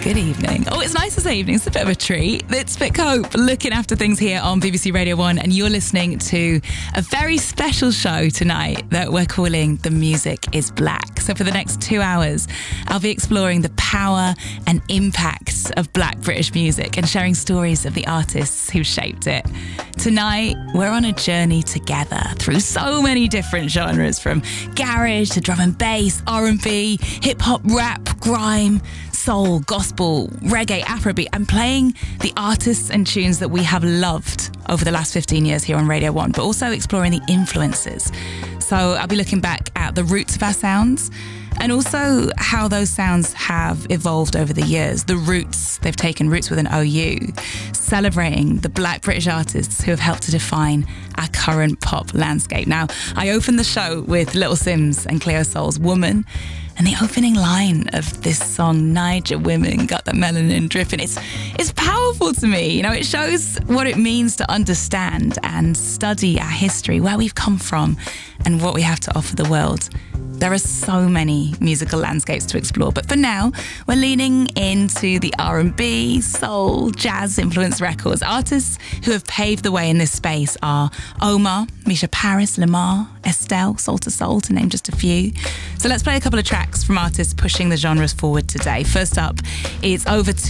Good evening. Oh, it's nice to say evening. It's a bit of a treat. It's Vic Hope looking after things here on BBC Radio 1, and you're listening to a very special show tonight that we're calling The Music is Black. So for the next 2 hours, I'll be exploring the power and impact of Black British music and sharing stories of the artists who shaped it. Tonight, we're on a journey together through so many different genres, from garage to drum and bass, R&B, hip-hop, rap, grime, soul, gospel, reggae, Afrobeat, and playing the artists and tunes that we have loved over the last 15 years here on Radio 1, but also exploring the influences. So I'll be looking back at the roots of our sounds and also how those sounds have evolved over the years. The roots, they've taken roots with an OU, celebrating the Black British artists who have helped to define our current pop landscape. Now, I opened the show with Little Simz and Cleo Sol's Woman, and the opening line of this song, Niger Women Got That Melanin Dripping, it's powerful to me. You know, it shows what it means to understand and study our history, where we've come from, and what we have to offer the world. There are so many musical landscapes to explore, but for now, we're leaning into the R&B, soul, jazz-influenced records. Artists who have paved the way in this space are Omar, Misha Paris, Lamar, Estelle, Soul to Soul, to name just a few. So let's play a couple of tracks from artists pushing the genres forward today. First up, it's over to